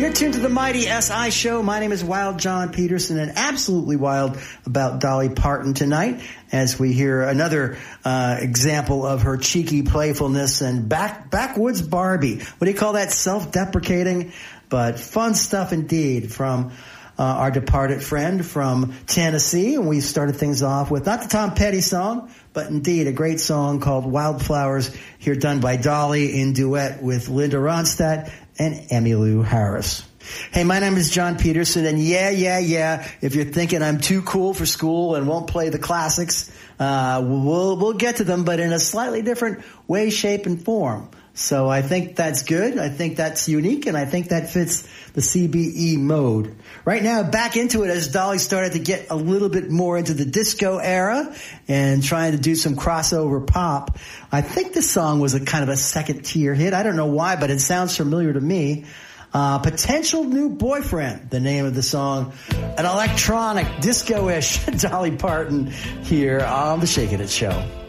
You're tuned to the Mighty SI Show. My name is Wild John Peterson, and absolutely wild about Dolly Parton tonight as we hear another example of her cheeky playfulness and backwoods Barbie. What do you call that? Self-deprecating, but fun stuff indeed from our departed friend from Tennessee. And we started things off with not the Tom Petty song, but indeed a great song called Wildflowers, here done by Dolly in duet with Linda Ronstadt and Emmylou Harris. Hey, my name is John Peterson, and yeah, if you're thinking I'm too cool for school and won't play the classics, we'll get to them, but in a slightly different way, shape, and form. So I think that's good. I think that's unique, and I think that fits the CBE mode. Right now, back into it as Dolly started to get a little bit more into the disco era and trying to do some crossover pop. I think this song was a kind of a second-tier hit. I don't know why, but it sounds familiar to me. Potential New Boyfriend, the name of the song. An electronic, disco-ish Dolly Parton here on the Shakin' It Show.